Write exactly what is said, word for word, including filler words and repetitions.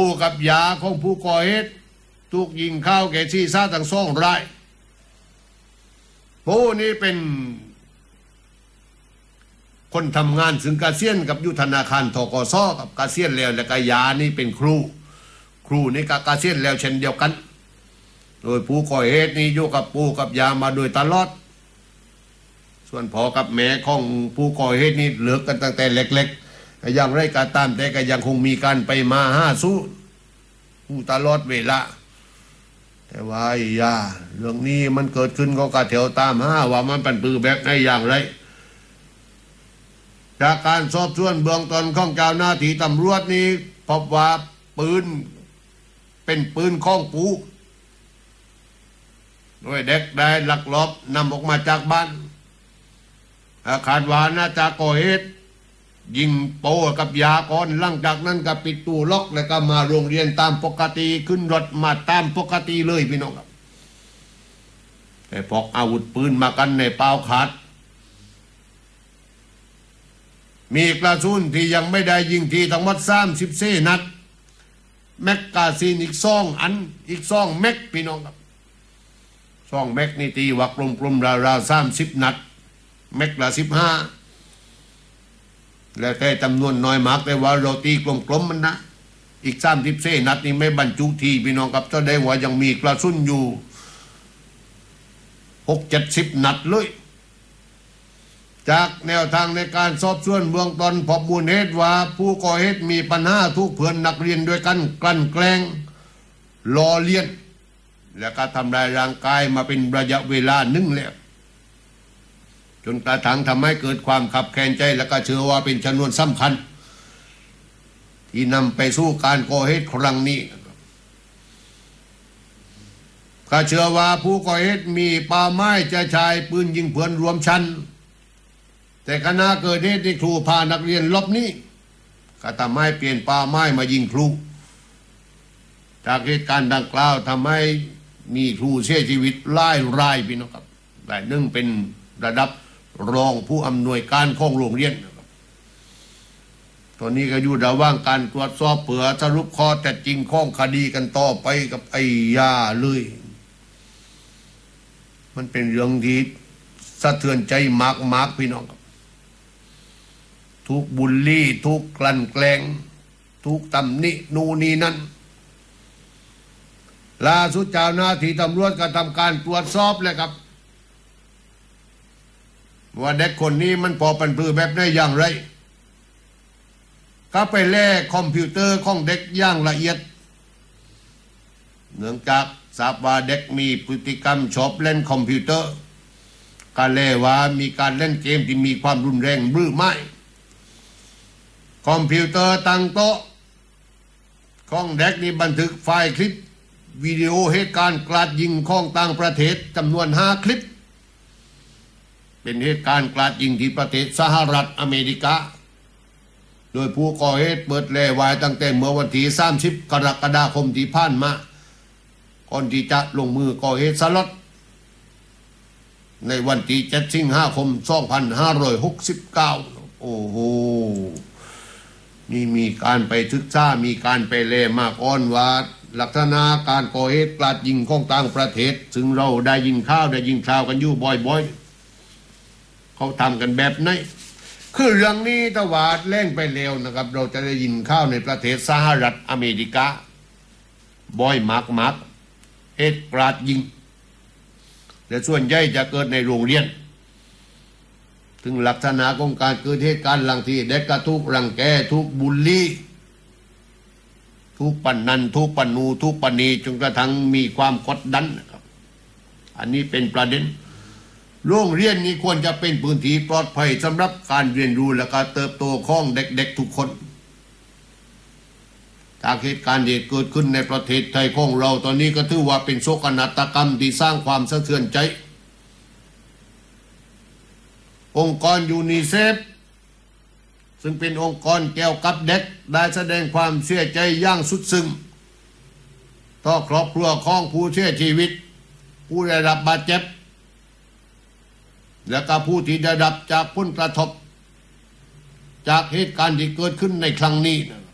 ปู่กับยาของผู้ก่อเหตุถูกยิงเข้าแก่ศีรษะทั้งสองรายผู้นี้เป็นคนทำงานซึ่งเกษียณกับยุทธนาคารธกสกับเกษียณแล้วและก็ยานี่เป็นครูครูนี่ก็เกษียณแล้วเช่นเดียวกันโดยผู้ก่อเหตุนี่อยู่กับปู่กับยามาโดยตลอดส่วนพ่อกับแม่ของผู้ก่อเหตุนี่เลิกกันตั้งแต่เล็กๆอย่างไรก็ตามแต่ก็ยังคงมีการไปมาหาสู้ผู้ตลอดเวลาแต่ว่าอย่าเรื่องนี้มันเกิดขึ้นก็กระเถียวตามหาว่ามันเป็นปือแบบไหนอย่างไรจากการสอบสวนเบื้องต้นของเจ้าหน้าที่ตำรวจนี้พบว่าปืนเป็นปืนของปู่โดยเด็กได้ลักลอบนำออกมาจากบ้านคาดว่าน่าจะก่อเหตุยิงโป้กับยาก่อนหลังจากนั้นก็ปิดตู้ล็อกแล้วก็มาโรงเรียนตามปกติขึ้นรถมาตามปกติเลยพี่น้องครับแต่พกอาวุธปืนมากันในเปล่าขาดมีกระสุนที่ยังไม่ได้ยิงทีทั้งหมดสามสิบสี่นัดแม็กกาซีนอีกสองอันอีกสองแม็กพี่น้องครับสองแม็กนี่ตีวักกลมๆราวๆสามสิบนัดแม็กละสิบห้าแล้วแต่จำนวนน้อยมากแต่ว่าเราตีกลมๆมันนะอีกสามสิบสี่นัดนี่ไม่บรรจุทีพี่น้องครับแสดงว่ายังมีกระสุนอยู่หกเจ็ดสิบนัดเลยจากแนวทางในการสอบสวนเบื้องต้นพบมูลเหตุว่าผู้ก่อเหตุมีปัญหาทุกเพื่อนนักเรียนด้วยกันกลั่นแกล้งล้อเลียนและก็ทำลายร่างกายมาเป็นระยะเวลาหนึ่งแล้วจนกระทั่งทำให้เกิดความขับแค้นใจและก็เชื่อว่าเป็นชนวนสำคัญที่นำไปสู่การก่อเหตุครั้งนี้ก็เชื่อว่าผู้ก่อเหตุมีเป้าหมายจะใช้ปืนยิงเพื่อนรวมชั้นแต่ขณะเกิดเหตุที่ครูพานักเรียนลบนี้ก็ทำให้เปลี่ยนเป้าหมายมายิงครูจากเหตุการณ์ดังกล่าวทำให้มีครูเสียชีวิตหลายรายพี่น้องครับแต่หนึ่งเป็นระดับรองผู้อำนวยการของโรงเรียนนะครับตอนนี้ก็อยู่ระหว่างการตรวจสอบเผื่อสรุปข้อแต่จริงของคดีกันต่อไปกับไอ้ยาเลยมันเป็นเรื่องที่สะเทือนใจมากมากพี่น้องครับทุกบุลลี่ทุกกลั่นแกล้งทุกตำหนินูนีนั่นล่าสุดเจ้าหน้าที่ตำรวจก็ทำการตรวจสอบเลยครับว่าเด็กคนนี้มันพอปันปือแบบได้อย่างไรก็ไปแลกคอมพิวเตอร์ของเด็กอย่างละเอียดเนื่องจากทราบว่าเด็กมีพฤติกรรมชอบเล่นคอมพิวเตอร์ก็แลว่ามีการเล่นเกมที่มีความรุนแรงหรือไม่คอมพิวเตอร์ตั้งโต๊ะของเด็กนี้บันทึกไฟล์คลิปวิดีโอเหตุการณ์กราดยิงของต่างประเทศจำนวนห้าคลิปเป็นเหตุการณ์กราดยิงที่ประเทศสหรัฐอเมริกาโดยผู้ก่อเหตุเปิดแลวายตั้งแต่เมื่อวันที่สามสิบกรกฎาคมที่ผ่านมาก่อนที่จะลงมือก่อเหตุสลดในวันที่เจ็ดสิงหาคมสองพันห้าร้อยหกสิบเก้าโอ้โหนี่มีการไปศึกษามีการไปแลมาก่อนว่าลักษณะการก่อเหตุกราดยิงของต่างประเทศซึ่งเราได้ยินข่าวได้ยินข่าวกันอยู่บ่อยๆเขาทำกันแบบไหนคือเรื่องนี้ตะวาดเล่งไปเร็วนะครับเราจะได้ยินข่าวในประเทศสหรัฐอเมริกาบ่อยมากๆเหตุกราดยิงแต่ส่วนใหญ่จะเกิดในโรงเรียนถึงลักษณะของการเกิดเหตุการณ์หลังที่เด็กก็ทุกรังแกทุกบุลลี่ทุกปันนันทุกปนูทุกปณีจนกระทั่งมีความกดดันนะครับอันนี้เป็นประเด็นโรงเรียนนี้ควรจะเป็นพื้นที่ปลอดภัยสำหรับการเรียนรู้และการเติบโตของเด็กๆทุกคนจากเหตุการณ์ที่เกิดขึ้นในประเทศไทยของเราตอนนี้ก็ถือว่าเป็นโศกนาฏกรรมที่สร้างความสะเทือนใจองค์กรยูนิเซฟซึ่งเป็นองค์กรเกี่ยวกับเด็กได้แสดงความเสียใจอย่างสุดซึ้งต่อครอบครัวของผู้เสียชีวิตผู้ได้รับบาดเจ็บและก็ผู้ที่ได้รับจากผลกระทบจากเหตุการณ์ที่เกิดขึ้นในครั้งนี้นะ